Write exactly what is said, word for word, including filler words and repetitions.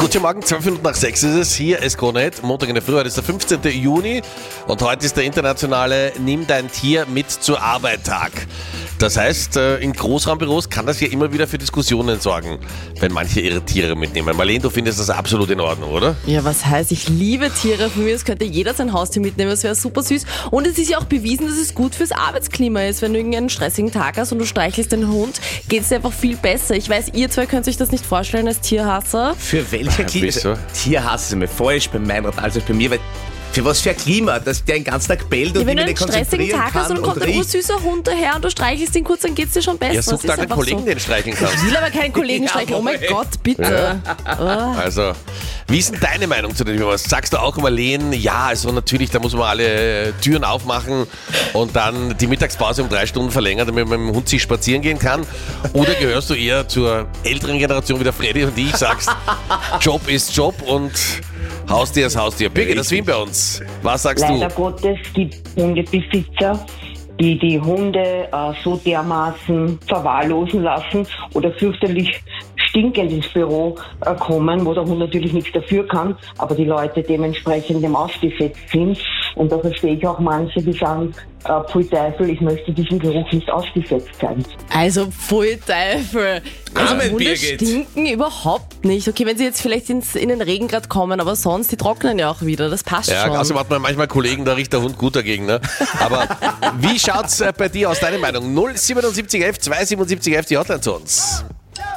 Guten Morgen, zwölf Minuten nach sechs ist es. Hier ist Krone-Hit. Montag in der Früh, heute ist der fünfzehnten Juni und heute ist der internationale Nimm dein Tier mit zur Arbeit Tag. Das heißt, in Großraumbüros kann das ja immer wieder für Diskussionen sorgen, wenn manche ihre Tiere mitnehmen. Marlene, du findest das absolut in Ordnung, oder? Ja, was heißt, ich liebe Tiere. Von mir aus könnte jeder sein Haustier mitnehmen, das wäre super süß. Und es ist ja auch bewiesen, dass es gut fürs Arbeitsklima ist. Wenn du irgendeinen stressigen Tag hast und du streichelst den Hund, geht es dir einfach viel besser. Ich weiß, ihr zwei könnt euch das nicht vorstellen als Tierhasser. Für welche Klima? Wieso? Tierhass ist mir falsch bei Meinrad, also bei mir, weil für was für ein Klima, dass der den ganzen Tag bellt Ja, und wenn ich du mich einen nicht stressigen konzentrieren Tag hast kann und dann kommt ein riecht. ursüßer Hund daher und du streichelst ihn kurz, dann geht es dir schon besser. Ja, such Das ist da einen einfach Kollegen, so. den streicheln kannst. Ich will aber keinen Kollegen Ja, streicheln. Oh mein wohl. Gott, bitte. Oh. Also, wie ist denn deine Meinung zu dem Thema? Sagst du auch, Marlene, ja, also natürlich, da muss man alle Türen aufmachen und dann die Mittagspause um drei Stunden verlängern, damit man mit dem Hund sich spazieren gehen kann? Oder gehörst du eher zur älteren Generation wie der Freddy und ich, sagst, Job ist Job und Haustier ist Haustier? Birgit, das Wien bei uns. Was sagst Leider du? Gottes gibt es Hundebesitzer, die die Hunde äh, so dermaßen verwahrlosen lassen oder fürchterlich stinkend ins Büro äh, kommen, wo der Hund natürlich nichts dafür kann, aber die Leute dementsprechend dem ausgesetzt sind. Und da verstehe ich auch manche, die sagen, äh, pfui Teufel, ich möchte diesem Geruch nicht ausgesetzt sein. Also, pfui Teufel. Also, Amen, Hunde Birgit. stinken überhaupt nicht. Okay, wenn sie jetzt vielleicht ins, in den Regen gerade kommen, aber sonst, die trocknen ja auch wieder. Das passt Ja, schon. außerdem hat man manchmal Kollegen, da riecht der Hund gut dagegen. Ne? Aber wie schaut's äh, bei dir aus, deine Meinung? null siebenundsiebzig elf zweihundertsiebenundsiebzig elf, die Hotline zu uns.